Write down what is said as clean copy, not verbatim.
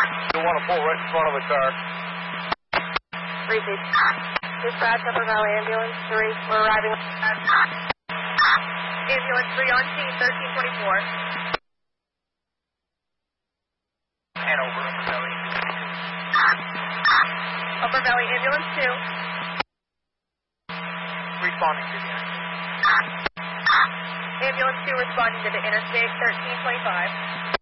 You want to pull right in front of the car. Repeat. Dispatch, Upper Valley Ambulance 3. We're arriving. Ambulance 3 on scene, 1324. Hanover, Upper Valley. Upper Valley Ambulance 2. Responding to the Ambulance 2 responding to the interstate, 1325.